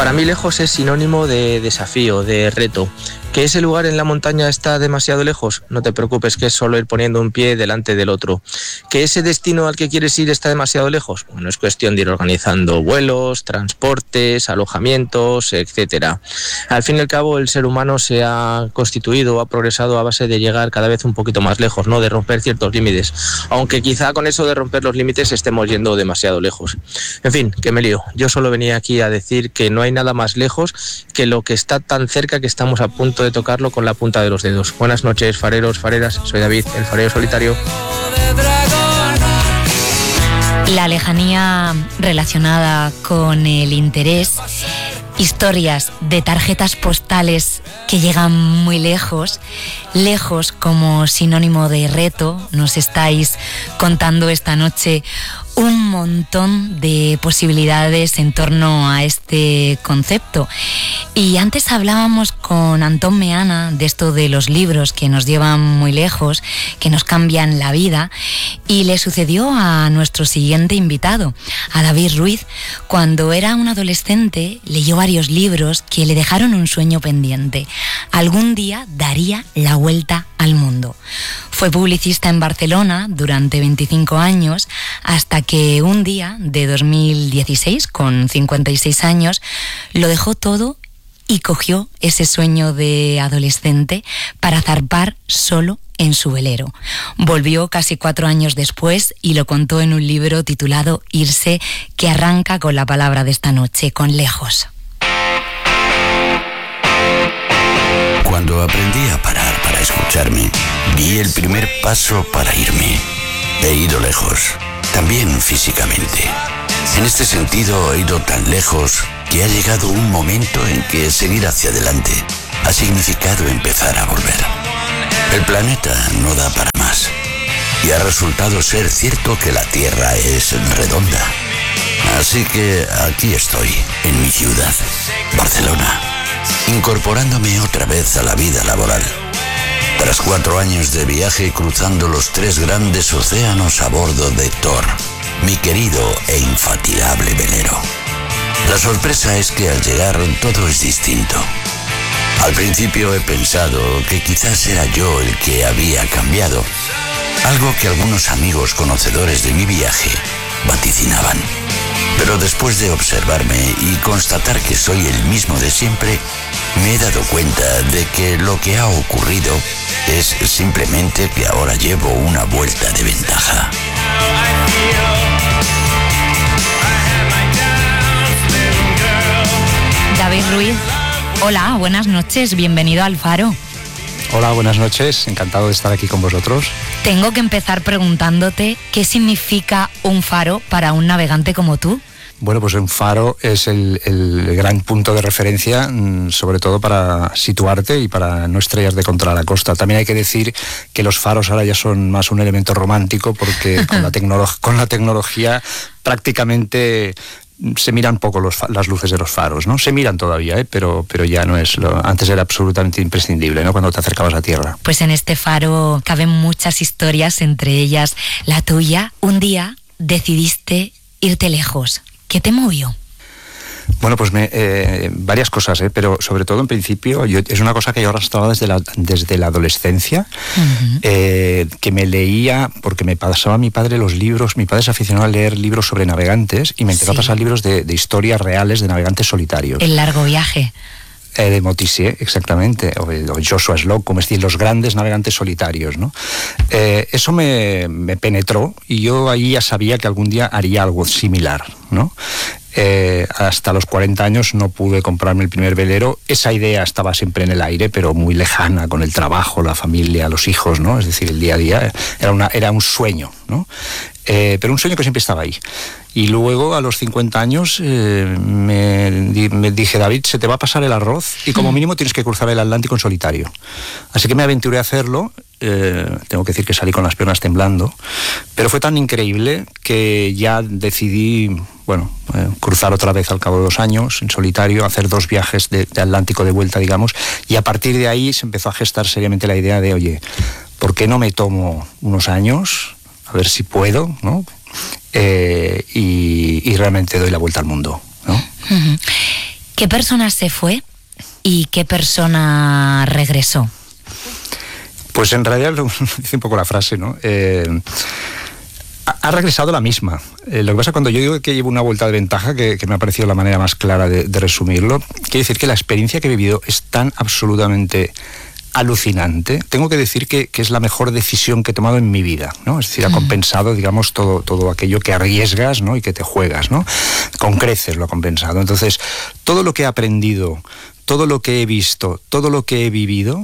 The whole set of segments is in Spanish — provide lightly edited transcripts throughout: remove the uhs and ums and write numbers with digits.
Para mí lejos es sinónimo de desafío, de reto. ¿Que ese lugar en la montaña está demasiado lejos? No te preocupes, que es solo ir poniendo un pie delante del otro. ¿Que ese destino al que quieres ir está demasiado lejos? Bueno, es cuestión de ir organizando vuelos, transportes, alojamientos, etcétera. Al fin y al cabo, el ser humano se ha constituido, ha progresado a base de llegar cada vez un poquito más lejos, ¿no? De romper ciertos límites. Aunque quizá con eso de romper los límites estemos yendo demasiado lejos. En fin, que me lío. Yo solo venía aquí a decir que no hay nada más lejos que lo que está tan cerca que estamos a punto de tocarlo con la punta de los dedos. Buenas noches, fareros, fareras. Soy David, el farero solitario. La lejanía relacionada con el interés, historias de tarjetas postales que llegan muy lejos, lejos como sinónimo de reto. Nos estáis contando esta noche un montón de posibilidades en torno a este concepto. Y antes hablábamos con Antón Meana de esto de los libros que nos llevan muy lejos, que nos cambian la vida, y le sucedió a nuestro siguiente invitado, a David Ruiz. Cuando era un adolescente leyó varios libros que le dejaron un sueño pendiente. Algún día daría la vuelta al mundo. Fue publicista en Barcelona durante 25 años, hasta que un día de 2016, con 56 años, lo dejó todo y cogió ese sueño de adolescente para zarpar solo en su velero. Volvió casi 4 años después y lo contó en un libro titulado Irse, que arranca con la palabra de esta noche, con lejos. Cuando aprendí a parar para escucharme, di el primer paso para irme. He ido lejos, también físicamente. En este sentido, he ido tan lejos que ha llegado un momento en que seguir hacia adelante ha significado empezar a volver. El planeta no da para más y ha resultado ser cierto que la Tierra es redonda. Así que aquí estoy, en mi ciudad, Barcelona, incorporándome otra vez a la vida laboral. Tras 4 años de viaje cruzando los 3 grandes océanos a bordo de Thor, mi querido e infatigable velero. La sorpresa es que al llegar todo es distinto. Al principio he pensado que quizás era yo el que había cambiado, algo que algunos amigos conocedores de mi viaje vaticinaban. Pero después de observarme y constatar que soy el mismo de siempre, me he dado cuenta de que lo que ha ocurrido es simplemente que ahora llevo una vuelta de ventaja. David Ruiz, hola, buenas noches, bienvenido al Faro. Hola, buenas noches, encantado de estar aquí con vosotros. Tengo que empezar preguntándote qué significa un faro para un navegante como tú. Bueno, pues un faro es el gran punto de referencia, sobre todo para situarte y para no estrellas de contra la costa. También hay que decir que los faros ahora ya son más un elemento romántico, porque con la tecnología prácticamente se miran poco las luces de los faros, ¿no? Se miran todavía, pero ya no es antes era absolutamente imprescindible, ¿no? Cuando te acercabas a tierra. Pues en este faro caben muchas historias, entre ellas la tuya. Un día decidiste irte lejos. ¿Qué te movió? Bueno, pues varias cosas, pero sobre todo en principio es una cosa que yo arrastraba desde la adolescencia, que me leía, porque me pasaba a mi padre los libros. Mi padre es aficionado a leer libros sobre navegantes y me empezó a pasar libros de historias reales de navegantes solitarios. El largo viaje. De Motissier, exactamente, o Joshua Slocum, es decir, los grandes navegantes solitarios, ¿no? Eso me penetró y yo ahí ya sabía que algún día haría algo similar, ¿no? Hasta los 40 años no pude comprarme el primer velero. Esa idea estaba siempre en el aire, pero muy lejana, con el trabajo, la familia, los hijos, ¿no? Es decir, el día a día era un sueño, ¿no? Pero un sueño que siempre estaba ahí. Y luego, a los 50 años, me dije, David, se te va a pasar el arroz y como mínimo tienes que cruzar el Atlántico en solitario. Así que me aventuré a hacerlo. Tengo que decir que salí con las piernas temblando, pero fue tan increíble que ya decidí, cruzar otra vez al cabo de 2 años en solitario, hacer 2 viajes de Atlántico de vuelta, digamos, y a partir de ahí se empezó a gestar seriamente la idea de, oye, ¿por qué no me tomo unos años? A ver si puedo, ¿no? Y realmente doy la vuelta al mundo, ¿no? ¿Qué persona se fue y qué persona regresó? Pues en realidad, dice un poco la frase, ¿no? Ha regresado la misma. Lo que pasa cuando yo digo que llevo una vuelta de ventaja, que me ha parecido la manera más clara de resumirlo, quiere decir que la experiencia que he vivido es tan absolutamente alucinante. Tengo que decir que es la mejor decisión que he tomado en mi vida, ¿no? Es decir, ha compensado, digamos, todo aquello que arriesgas, ¿no? Y que te juegas, ¿no? Con creces lo ha compensado. Entonces, todo lo que he aprendido, todo lo que he visto, todo lo que he vivido,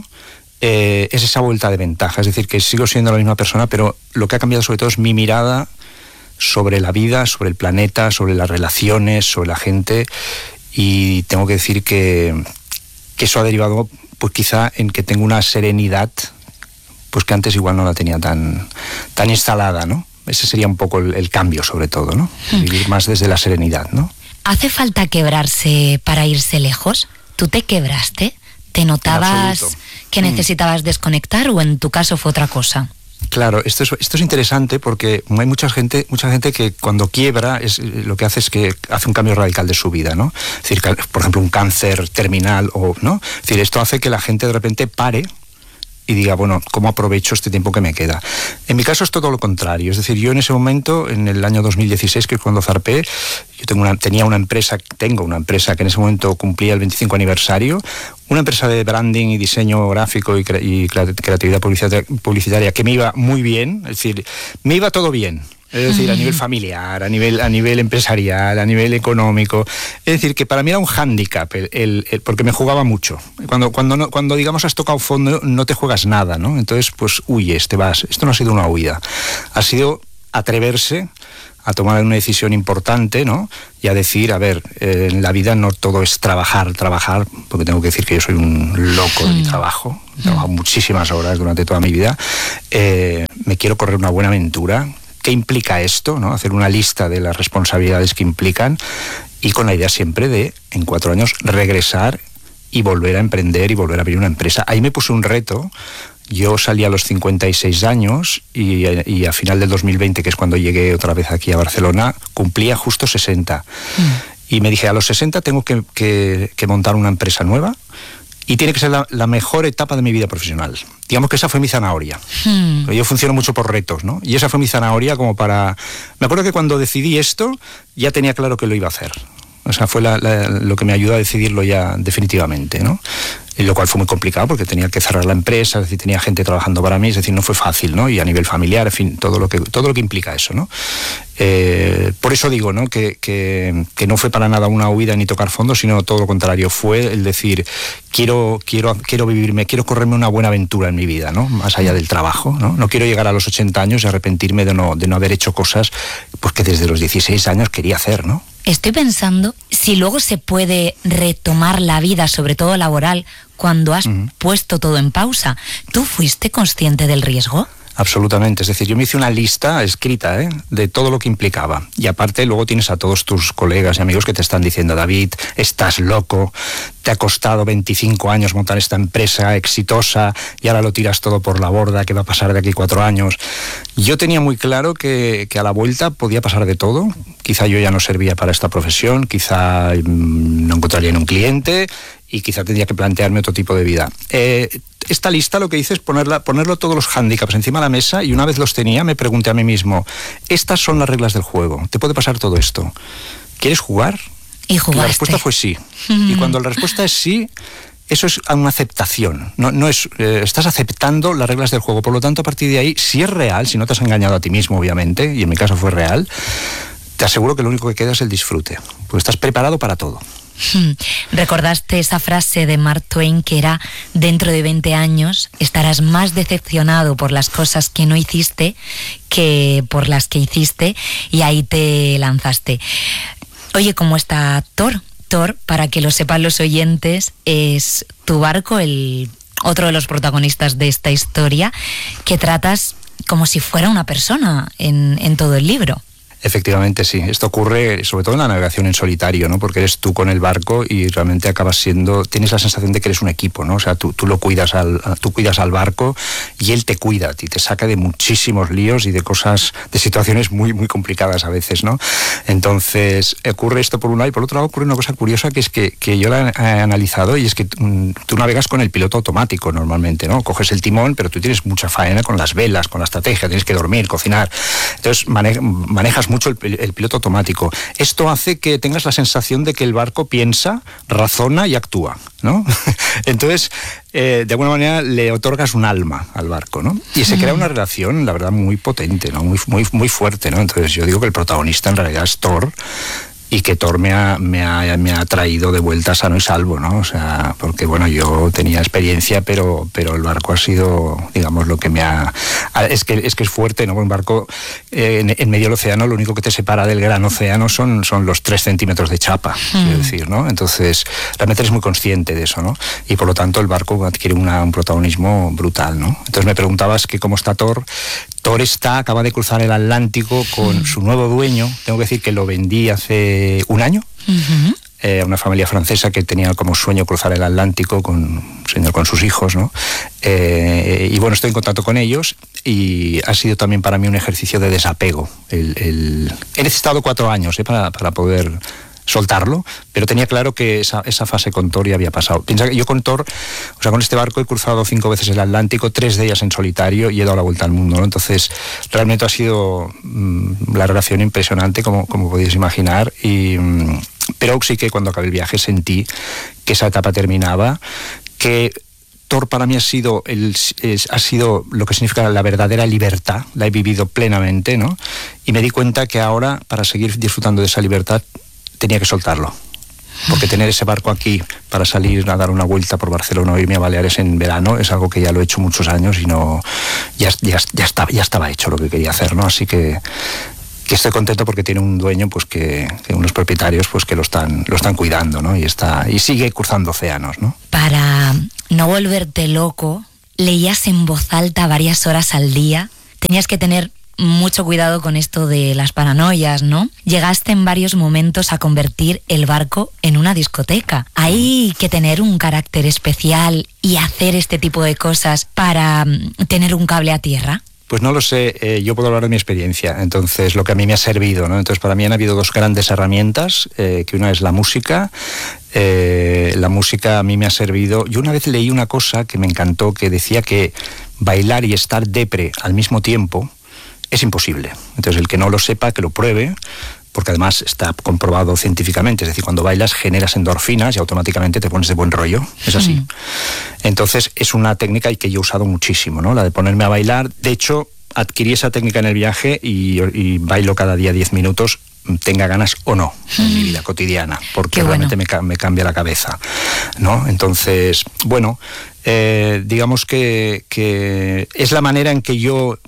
es esa vuelta de ventaja. Es decir, que sigo siendo la misma persona, pero lo que ha cambiado sobre todo es mi mirada sobre la vida, sobre el planeta, sobre las relaciones, sobre la gente, y tengo que decir que eso ha derivado, pues quizá en que tengo una serenidad, pues que antes igual no la tenía tan instalada, ¿no? Ese sería un poco el cambio, sobre todo, ¿no? Vivir más desde la serenidad, ¿no? ¿Hace falta quebrarse para irse lejos? ¿Tú te quebraste? ¿Te notabas que necesitabas desconectar o en tu caso fue otra cosa? Claro, esto es interesante porque hay mucha gente que cuando quiebra lo que hace es que hace un cambio radical de su vida, ¿no? Es decir, por ejemplo, un cáncer terminal, ¿no? Es decir, esto hace que la gente de repente pare y diga, bueno, ¿cómo aprovecho este tiempo que me queda? En mi caso es todo lo contrario. Es decir, yo en ese momento, en el año 2016, que es cuando zarpé, yo tengo una empresa que en ese momento cumplía el 25 aniversario, una empresa de branding y diseño gráfico y creatividad publicitaria que me iba muy bien, es decir, me iba todo bien. Es decir, a nivel familiar, a nivel empresarial, a nivel económico. Es decir, que para mí era un hándicap, porque me jugaba mucho. Cuando digamos has tocado fondo, no te juegas nada, ¿no? Entonces, pues huyes, te vas. Esto no ha sido una huida. Ha sido atreverse a tomar una decisión importante, ¿no? Y a decir, a ver, en la vida no todo es trabajar, porque tengo que decir que yo soy un loco de mi trabajo. He trabajado muchísimas horas durante toda mi vida. Me quiero correr una buena aventura. ¿Qué implica esto, ¿no? Hacer una lista de las responsabilidades que implican, y con la idea siempre de, en 4 años, regresar y volver a emprender y volver a abrir una empresa. Ahí me puse un reto. Yo salí a los 56 años y a final del 2020, que es cuando llegué otra vez aquí a Barcelona, cumplía justo 60. Y me dije, a los 60 tengo que montar una empresa nueva y tiene que ser la mejor etapa de mi vida profesional. Digamos que esa fue mi zanahoria. Yo funciono mucho por retos, ¿no? Y esa fue mi zanahoria como para... Me acuerdo que cuando decidí esto, ya tenía claro que lo iba a hacer. O sea, fue lo que me ayudó a decidirlo ya definitivamente, ¿no? Y lo cual fue muy complicado porque tenía que cerrar la empresa, es decir, tenía gente trabajando para mí, es decir, no fue fácil, ¿no? Y a nivel familiar, en fin, todo lo que implica eso, ¿no? Por eso digo, ¿no? Que no fue para nada una huida ni tocar fondo, sino todo lo contrario, fue el decir, quiero vivirme, quiero correrme una buena aventura en mi vida, ¿no? Más allá del trabajo, ¿no? No quiero llegar a los 80 años y arrepentirme de no haber hecho cosas pues, que desde los 16 años quería hacer, ¿no? Estoy pensando si luego se puede retomar la vida, sobre todo laboral, cuando has puesto todo en pausa. ¿Tú fuiste consciente del riesgo? Absolutamente, es decir, yo me hice una lista escrita de todo lo que implicaba, y aparte luego tienes a todos tus colegas y amigos que te están diciendo, David, estás loco, te ha costado 25 años montar esta empresa exitosa y ahora lo tiras todo por la borda, ¿qué va a pasar de aquí 4 años? Yo tenía muy claro que a la vuelta podía pasar de todo, quizá yo ya no servía para esta profesión, quizá no encontraría en un cliente y quizá tendría que plantearme otro tipo de vida. Esta lista lo que hice es ponerlo todos los hándicaps encima de la mesa, y una vez los tenía me pregunté a mí mismo, estas son las reglas del juego, te puede pasar todo esto, ¿quieres jugar? Y jugaste. La respuesta fue sí. Y cuando la respuesta es sí, eso es una aceptación, no es, estás aceptando las reglas del juego, por lo tanto a partir de ahí, si es real, si no te has engañado a ti mismo obviamente, y en mi caso fue real, te aseguro que lo único que queda es el disfrute, porque estás preparado para todo. Recordaste esa frase de Mark Twain que era, dentro de 20 años estarás más decepcionado por las cosas que no hiciste que por las que hiciste, y ahí te lanzaste. Oye, ¿cómo está Thor? Thor, para que lo sepan los oyentes, es tu barco, otro de los protagonistas de esta historia, que tratas como si fuera una persona en todo el libro. Efectivamente, sí. Esto ocurre sobre todo en la navegación en solitario, ¿no? Porque eres tú con el barco y realmente tienes la sensación de que eres un equipo, ¿no? O sea, tú cuidas al barco y él te cuida y te saca de muchísimos líos y de situaciones muy, muy complicadas a veces, ¿no? Entonces, ocurre esto por un lado, y por otro lado ocurre una cosa curiosa que es que yo la he analizado, y es que tú navegas con el piloto automático normalmente, ¿no? Coges el timón, pero tú tienes mucha faena con las velas, con la estrategia, tienes que dormir, cocinar. Entonces, manejas mucho el piloto automático. Esto hace que tengas la sensación de que el barco piensa, razona y actúa, ¿no? Entonces, de alguna manera le otorgas un alma al barco, ¿no? Y se crea una relación, la verdad, muy potente, ¿no? Muy, muy, muy fuerte, ¿no? Entonces yo digo que el protagonista en realidad es Thor, y que Thor me ha traído de vuelta sano y salvo, ¿no? O sea, porque bueno, yo tenía experiencia, pero el barco ha sido, digamos, lo que me ha... Es que es fuerte, ¿no? Un barco en medio del océano, lo único que te separa del gran océano son los 3 centímetros de chapa, quiero decir, ¿no? Entonces, realmente eres muy consciente de eso, ¿no? Y por lo tanto el barco adquiere un protagonismo brutal, ¿no? Entonces me preguntabas que cómo está Thor. Thor acaba de cruzar el Atlántico con su nuevo dueño. Tengo que decir que lo vendí hace un año a una familia francesa que tenía como sueño cruzar el Atlántico con sus hijos, ¿no? Y bueno, estoy en contacto con ellos y ha sido también para mí un ejercicio de desapego. He necesitado 4 años para poder soltarlo, pero tenía claro que esa fase con Thor ya había pasado. Piensa que yo con Thor, o sea, con este barco he cruzado 5 veces el Atlántico, 3 de ellas en solitario, y he dado la vuelta al mundo, ¿no? Entonces, realmente ha sido la relación impresionante, como podéis imaginar, pero sí que cuando acabé el viaje sentí que esa etapa terminaba, que Thor para mí ha sido lo que significa la verdadera libertad, la he vivido plenamente, ¿no? Y me di cuenta que ahora, para seguir disfrutando de esa libertad, tenía que soltarlo, porque tener ese barco aquí para salir a dar una vuelta por Barcelona o irme a Baleares en verano es algo que ya lo he hecho muchos años y ya estaba hecho lo que quería hacer, ¿no? Así que estoy contento porque tiene un dueño, pues que unos propietarios, pues que lo están cuidando, ¿no? Y sigue cruzando océanos, ¿no? Para no volverte loco, leías en voz alta varias horas al día. Tenías que tener mucho cuidado con esto de las paranoias, ¿no? Llegaste en varios momentos a convertir el barco en una discoteca. ¿Hay que tener un carácter especial y hacer este tipo de cosas para tener un cable a tierra? Pues no lo sé, yo puedo hablar de mi experiencia, entonces lo que a mí me ha servido, ¿no? Entonces para mí han habido 2 grandes herramientas, que una es la música. La música a mí me ha servido. Yo una vez leí una cosa que me encantó, que decía que bailar y estar depre al mismo tiempo es imposible. Entonces el que no lo sepa, que lo pruebe, porque además está comprobado científicamente, es decir, cuando bailas generas endorfinas y automáticamente te pones de buen rollo, es así. Entonces es una técnica que yo he usado muchísimo, ¿no? La de ponerme a bailar. De hecho, adquirí esa técnica en el viaje y bailo cada día 10 minutos, tenga ganas o no, en mi vida cotidiana, porque realmente me cambia la cabeza, ¿no? Entonces, bueno, digamos que es la manera en que yo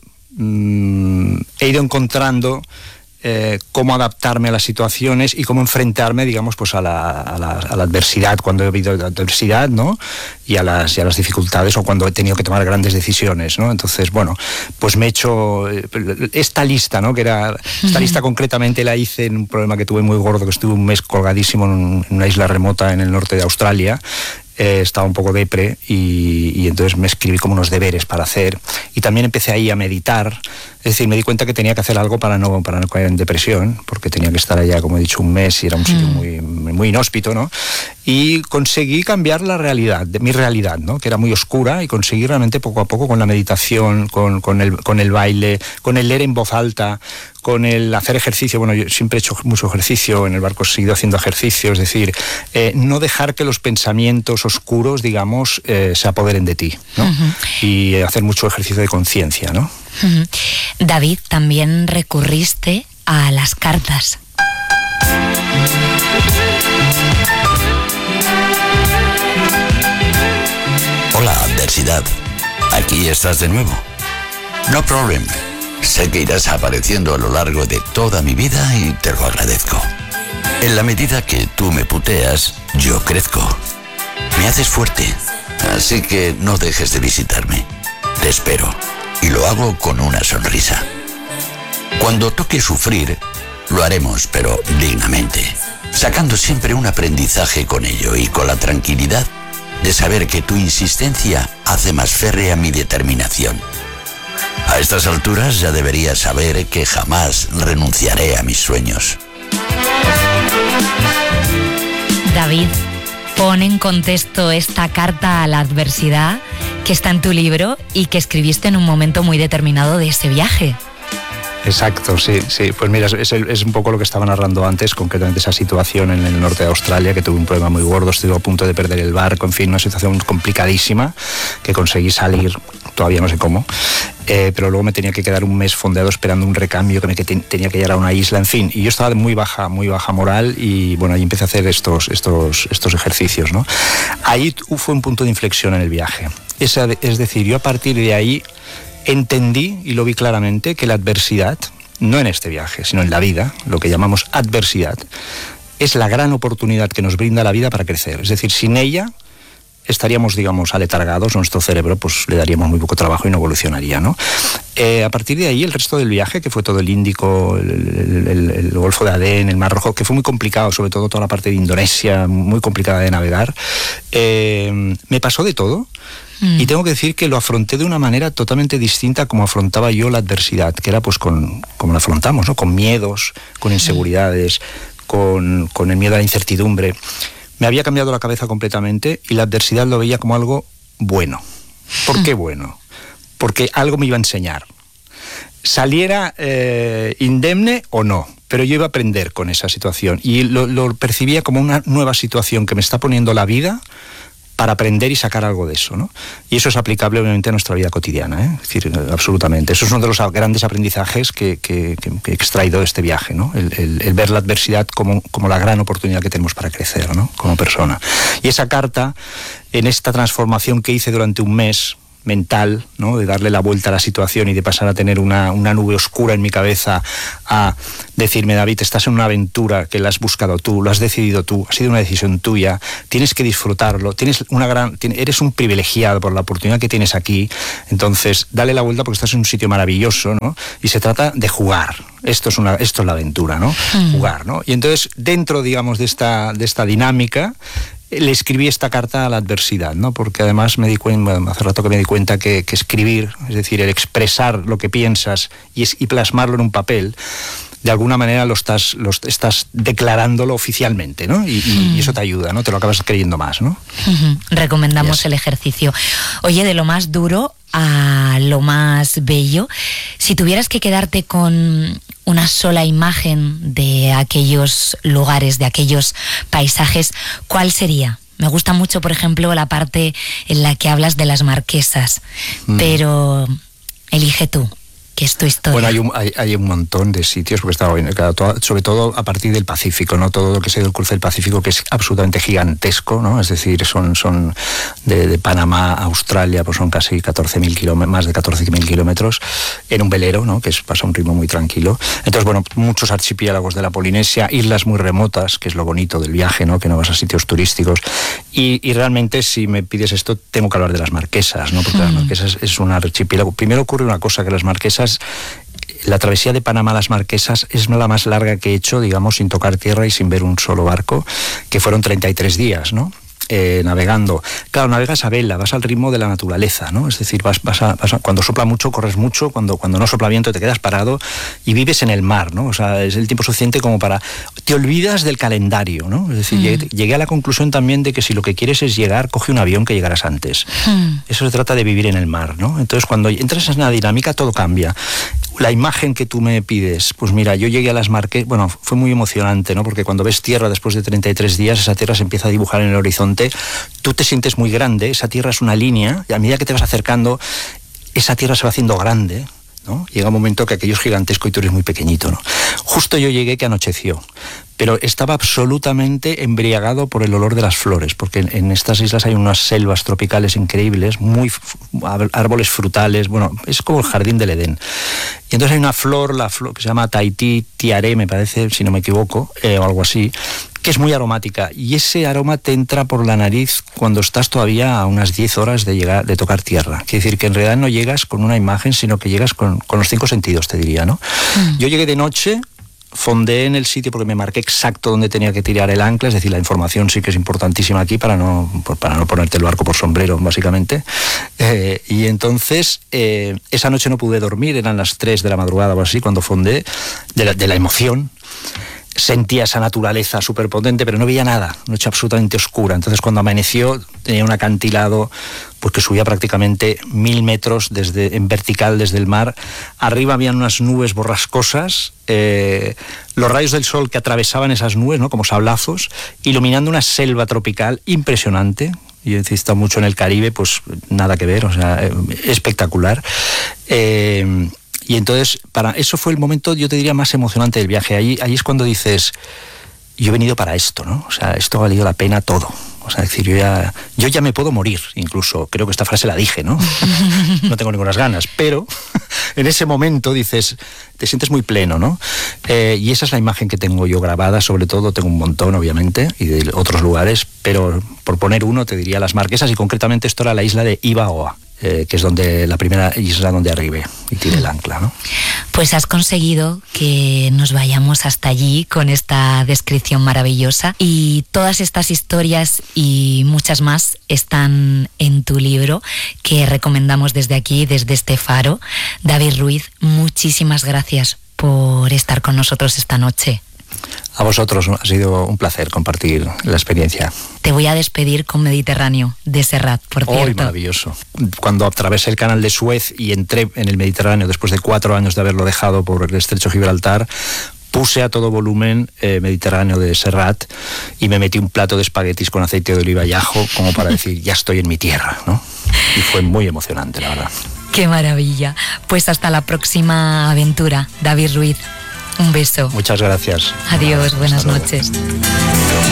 he ido encontrando cómo adaptarme a las situaciones y cómo enfrentarme, digamos, pues a la adversidad, cuando he habido adversidad, ¿no? Y a las dificultades, o cuando he tenido que tomar grandes decisiones, ¿no? Entonces, bueno, pues me he hecho esta lista, ¿no? Esta lista concretamente la hice en un problema que tuve muy gordo, que estuve un mes colgadísimo en una isla remota en el norte de Australia. Estaba un poco depre y entonces me escribí como unos deberes para hacer, y también empecé ahí a meditar. Es decir, me di cuenta que tenía que hacer algo para no caer en depresión, porque tenía que estar allá, como he dicho, un mes, y era un sitio muy, muy inhóspito, ¿no? Y conseguí cambiar la realidad, mi realidad, ¿no? Que era muy oscura, y conseguí realmente poco a poco, con la meditación, con el baile, con el leer en voz alta, con el hacer ejercicio. Bueno, yo siempre he hecho mucho ejercicio, en el barco he seguido haciendo ejercicio, es decir, no dejar que los pensamientos oscuros, digamos, se apoderen de ti, ¿no? Y hacer mucho ejercicio de conciencia, ¿no? David, también recurriste a las cartas. Hola, adversidad. Aquí estás de nuevo. No problem. Sé que irás apareciendo a lo largo de toda mi vida y te lo agradezco. En la medida que tú me puteas, yo crezco. Me haces fuerte, así que no dejes de visitarme. Te espero, y lo hago con una sonrisa. Cuando toque sufrir, Lo haremos, pero dignamente, sacando siempre un aprendizaje con ello y con la tranquilidad de saber que tu insistencia hace más férrea mi determinación. A estas alturas ya deberías saber que jamás renunciaré a mis sueños. David, pon en contexto esta carta a la adversidad que está en tu libro y que escribiste en un momento muy determinado de ese viaje. Exacto, sí. Pues mira, es un poco lo que estaba narrando antes, concretamente esa situación en el norte de Australia, que tuve un problema muy gordo, estuve a punto de perder el barco, en fin, una situación complicadísima, que conseguí salir, todavía no sé cómo, pero luego me tenía que quedar un mes fondeado esperando un recambio, que tenía que llegar a una isla, en fin, y yo estaba de muy baja moral, y bueno, ahí empecé a hacer estos ejercicios, ¿no? Ahí fue un punto de inflexión en el viaje. Es decir, yo a partir de ahí entendí y lo vi claramente que la adversidad, no en este viaje, sino en la vida, lo que llamamos adversidad, es la gran oportunidad que nos brinda la vida para crecer. Es decir, sin ella estaríamos, digamos, aletargados, nuestro cerebro pues le daríamos muy poco trabajo y no evolucionaría, ¿no? A partir de ahí, el resto del viaje, que fue todo el Índico, el Golfo de Adén, el Mar Rojo, que fue muy complicado, sobre todo toda la parte de Indonesia, muy complicada de navegar, me pasó de todo. Y tengo que decir que lo afronté de una manera totalmente distinta como afrontaba yo la adversidad, que era pues como la afrontamos, ¿no? Con miedos, con inseguridades, con el miedo a la incertidumbre. Me había cambiado la cabeza completamente y la adversidad lo veía como algo bueno. ¿Por qué bueno? Porque algo me iba a enseñar. Saliera indemne o no, pero yo iba a aprender con esa situación y lo percibía como una nueva situación que me está poniendo la vida para aprender y sacar algo de eso, ¿no? Y eso es aplicable obviamente a nuestra vida cotidiana, ¿eh? Es decir, absolutamente. Eso es uno de los grandes aprendizajes que he extraído de este viaje, ¿no? El ver la adversidad como la gran oportunidad que tenemos para crecer, ¿no? Como persona. Y esa carta, en esta transformación que hice durante un mes mental, ¿no? De darle la vuelta a la situación y de pasar a tener una nube oscura en mi cabeza a decirme, David, estás en una aventura que la has buscado tú, lo has decidido tú, ha sido una decisión tuya, tienes que disfrutarlo, eres un privilegiado por la oportunidad que tienes aquí, entonces dale la vuelta porque estás en un sitio maravilloso, ¿no? Y se trata de jugar. Esto es la aventura, ¿no? Jugar, ¿no? Y entonces, dentro, digamos, de esta dinámica, le escribí esta carta a la adversidad, ¿no? Porque además hace rato que me di cuenta que escribir, es decir, el expresar lo que piensas y plasmarlo en un papel, de alguna manera estás declarándolo oficialmente, ¿no? Y eso te ayuda, ¿no? Te lo acabas creyendo más, ¿no? Recomendamos el ejercicio. Oye, de lo más duro a lo más bello, si tuvieras que quedarte con una sola imagen de aquellos lugares, de aquellos paisajes, ¿cuál sería? Me gusta mucho, por ejemplo, la parte en la que hablas de las Marquesas, pero elige tú, que es tu historia. Bueno, hay un montón de sitios, porque estaba bien, sobre todo a partir del Pacífico, ¿no? Todo lo que sea el cruce del Pacífico, que es absolutamente gigantesco, ¿no? Es decir, son de Panamá a Australia, pues son casi 14.000 kilómetros, más de 14.000 kilómetros, en un velero, ¿no? Que pasa a un ritmo muy tranquilo. Entonces, bueno, muchos archipiélagos de la Polinesia, islas muy remotas, que es lo bonito del viaje, ¿no? Que no vas a sitios turísticos. Y realmente, si me pides esto, tengo que hablar de las Marquesas, ¿no? Porque las Marquesas es un archipiélago. Primero ocurre una cosa, que las Marquesas, la travesía de Panamá a las Marquesas es la más larga que he hecho, digamos, sin tocar tierra y sin ver un solo barco, que fueron 33 días, ¿no? Navegando. Claro, navegas a vela, vas al ritmo de la naturaleza, ¿no? Es decir, cuando sopla mucho, corres mucho, cuando no sopla viento te quedas parado y vives en el mar, ¿no? O sea, es el tiempo suficiente como para... Te olvidas del calendario, ¿no? Es decir, llegué a la conclusión también de que si lo que quieres es llegar, coge un avión que llegarás antes. Eso se trata de vivir en el mar, ¿no? Entonces, cuando entras en una dinámica, todo cambia. La imagen que tú me pides, pues mira, yo llegué a las Marquesas, bueno, fue muy emocionante, ¿no? Porque cuando ves tierra después de 33 días, esa tierra se empieza a dibujar en el horizonte, tú te sientes muy grande, esa tierra es una línea, y a medida que te vas acercando, esa tierra se va haciendo grande, ¿no? Llega un momento que aquello es gigantesco y tú eres muy pequeñito, ¿no? Justo yo llegué que anocheció, pero estaba absolutamente embriagado por el olor de las flores, porque en estas islas hay unas selvas tropicales increíbles, árboles frutales, bueno, es como el jardín del Edén. Y entonces hay una flor, la flor que se llama Tahití tiare, me parece, si no me equivoco, o algo así, que es muy aromática, y ese aroma te entra por la nariz cuando estás todavía a unas 10 horas de tocar tierra. Quiere decir que en realidad no llegas con una imagen, sino que llegas con los 5 sentidos, te diría, ¿no? Yo llegué de noche fondeé en el sitio porque me marqué exacto donde tenía que tirar el ancla, es decir, la información sí que es importantísima aquí para no ponerte el barco por sombrero, básicamente. Y entonces, esa noche no pude dormir, eran las 3 de la madrugada o así, cuando fondeé, de la emoción. Sentía esa naturaleza súper potente, pero no veía nada, noche absolutamente oscura. Entonces, cuando amaneció, tenía un acantilado pues que subía prácticamente 1000 metros en vertical desde el mar. Arriba habían unas nubes borrascosas, los rayos del sol que atravesaban esas nubes, ¿no?, como sablazos, iluminando una selva tropical impresionante. Yo he estado mucho en el Caribe, pues nada que ver, o sea, espectacular. Y entonces, eso fue el momento, yo te diría, más emocionante del viaje. Ahí es cuando dices, yo he venido para esto, ¿no? O sea, esto ha valido la pena todo. O sea, es decir, yo ya me puedo morir, incluso. Creo que esta frase la dije, ¿no? No tengo ninguna ganas, pero en ese momento dices, te sientes muy pleno, ¿no? Y esa es la imagen que tengo yo grabada, sobre todo, tengo un montón, obviamente, y de otros lugares, pero por poner uno te diría Las Marquesas, y concretamente esto era la isla de Ibaoa. Que es la primera isla donde arribé y tiré el ancla, ¿no? Pues has conseguido que nos vayamos hasta allí con esta descripción maravillosa, y todas estas historias y muchas más están en tu libro, que recomendamos desde aquí, desde este faro. David Ruiz, muchísimas gracias por estar con nosotros esta noche. A vosotros, ha sido un placer compartir la experiencia. Te voy a despedir con Mediterráneo, de Serrat, por cierto. ¡Ay, maravilloso! Cuando atravesé el canal de Suez y entré en el Mediterráneo, después de 4 años de haberlo dejado por el estrecho de Gibraltar, puse a todo volumen Mediterráneo de Serrat y me metí un plato de espaguetis con aceite de oliva y ajo, como para decir, ya estoy en mi tierra, ¿no? Y fue muy emocionante, la verdad. ¡Qué maravilla! Pues hasta la próxima aventura, David Ruiz. Un beso. Muchas gracias. Adiós, buenas noches.